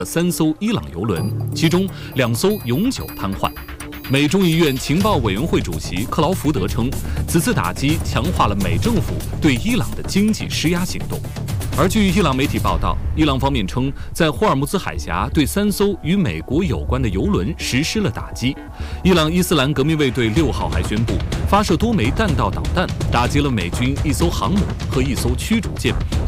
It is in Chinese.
3艘伊朗油轮，其中2艘永久瘫痪。美众议院情报委员会主席克劳福德称，此次打击强化了美政府对伊朗的经济施压行动。而据伊朗媒体报道，伊朗方面称，在霍尔木兹海峡对3艘与美国有关的油轮实施了打击。伊朗伊斯兰革命卫队6号还宣布，发射多枚弹道导弹，打击了美军1艘航母和1艘驱逐舰，